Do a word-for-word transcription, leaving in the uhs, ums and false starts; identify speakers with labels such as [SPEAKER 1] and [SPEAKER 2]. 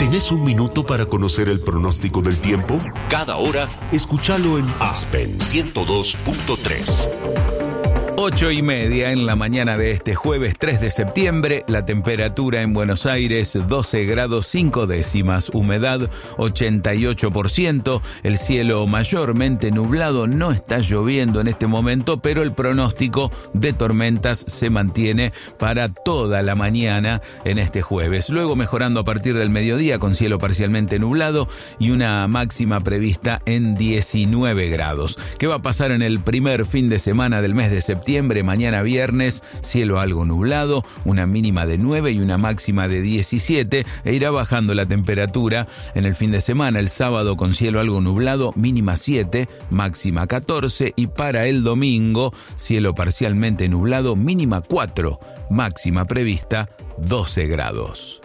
[SPEAKER 1] ¿Tenés un minuto para conocer el pronóstico del tiempo? Cada hora, escúchalo en Aspen ciento dos punto tres.
[SPEAKER 2] Ocho y media en la mañana de este jueves tres de septiembre, la temperatura en Buenos Aires doce grados cinco décimas, humedad ochenta y ocho por ciento, el cielo mayormente nublado, no está lloviendo en este momento, pero el pronóstico de tormentas se mantiene para toda la mañana en este jueves. Luego mejorando a partir del mediodía con cielo parcialmente nublado y una máxima prevista en diecinueve grados. ¿Qué va a pasar en el primer fin de semana del mes de septiembre? Mañana viernes, cielo algo nublado, una mínima de nueve y una máxima de diecisiete, e irá bajando la temperatura en el fin de semana. El sábado con cielo algo nublado, mínima siete, máxima catorce, y para el domingo, cielo parcialmente nublado, mínima cuatro, máxima prevista doce grados.